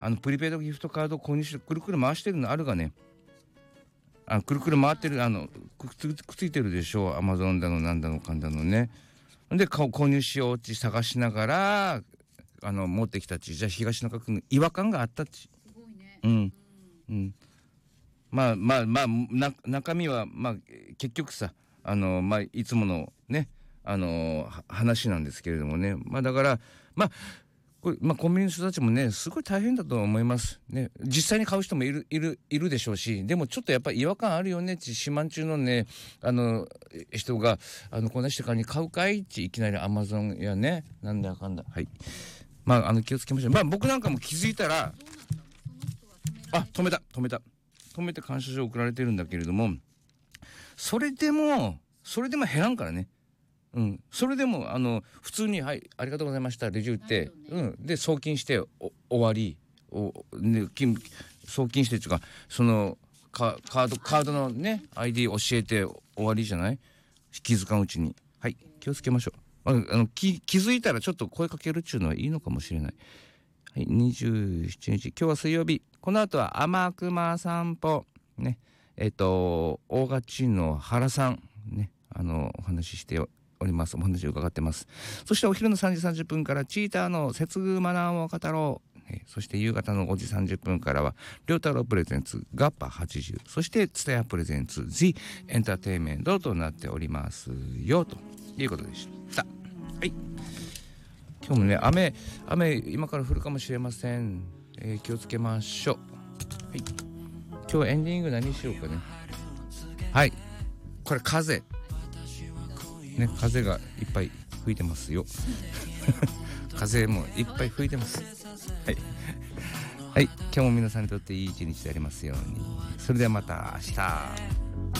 プリペイドギフトカードを購入してくるくる回してるのあるがね、くるくる回ってるくっついてるでしょ、アマゾンだのなんだのかんだのね。で購入しようって探しながら持ってきたち、じゃあ東中君違和感があったっち。 すごいね。 うんうん。まあ中身は結局さいつものね話なんですけれどもね。だからこれコンビニの人たちもねすごい大変だと思いますね。実際に買う人もいるでしょうし、でもちょっとやっぱり違和感あるよねって、四万中のね人がこんな人からに買うかいっていきなりアマゾンやね、なんだかんだ、はい、気をつけましょう。僕なんかも気づいたら止めて感謝状送られてるんだけれども、それでも減らんからね。それでも普通に「はいありがとうございました」レジ打って、で送金して終わり送金してっていうか、そのカードのね ID 教えて終わりじゃない、気づかんうちに。はい、気をつけましょう。気づいたらちょっと声かけるっちゅうのはいいのかもしれない。はい、27日今日は水曜日、この後は天熊散歩ね、大勝の原さんねお話ししております。お話を伺ってます。そしてお昼の3時30分からチーターの節句マナーを語ろう。そして夕方の5時30分からはりょうたろうプレゼンツガッパ80、そしてツタヤプレゼンツ The エンターテインメントとなっておりますよということでした。はい、今日もね雨今から降るかもしれません。気をつけましょう。はい、今日エンディング何しようかね。はい、これ風がいっぱい吹いてますよ風もいっぱい吹いてます。はい、はい、今日も皆さんにとっていい一日でありますように。それではまた明日。